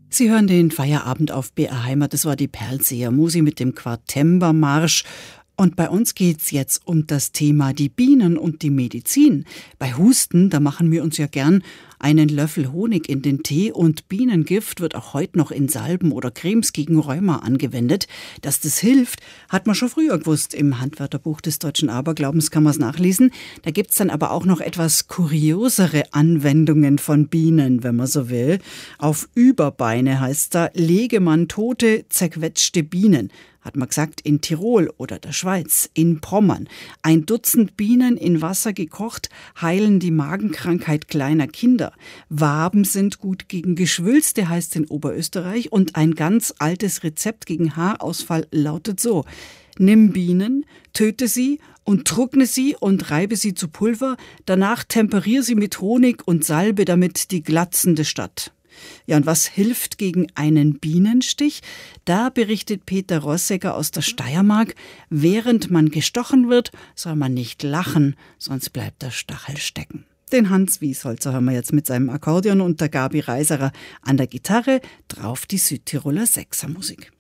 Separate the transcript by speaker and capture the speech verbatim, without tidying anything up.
Speaker 1: Sie hören den Feierabend auf B R Heimat. Das war die Perlseer Musi mit dem Quartembermarsch. Und bei uns geht's jetzt um das Thema die Bienen und die Medizin. Bei Husten, da machen wir uns ja gern einen Löffel Honig in den Tee, und Bienengift wird auch heute noch in Salben oder Cremes gegen Rheuma angewendet. Dass das hilft, hat man schon früher gewusst. Im Handwörterbuch des deutschen Aberglaubens kann man es nachlesen. Da gibt's dann aber auch noch etwas kuriosere Anwendungen von Bienen, wenn man so will. Auf Überbeine heißt da, lege man tote, zerquetschte Bienen. Hat man gesagt, in Tirol oder der Schweiz, in Pommern. Ein Dutzend Bienen in Wasser gekocht heilen die Magenkrankheit kleiner Kinder. Waben sind gut gegen Geschwülste, heißt in Oberösterreich. Und ein ganz altes Rezept gegen Haarausfall lautet so: Nimm Bienen, töte sie und trockne sie und reibe sie zu Pulver. Danach temperier sie mit Honig und salbe damit die glatzende Stadt. Ja, und was hilft gegen einen Bienenstich? Da berichtet Peter Rossegger aus der Steiermark: Während man gestochen wird, soll man nicht lachen, sonst bleibt der Stachel stecken. Den Hans Wiesholzer hören wir jetzt mit seinem Akkordeon und der Gabi Reiserer an der Gitarre, drauf die Südtiroler Sechsermusik.